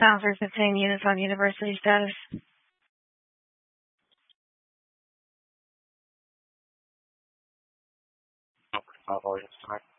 Bowser 15 units on university status. All units tonight.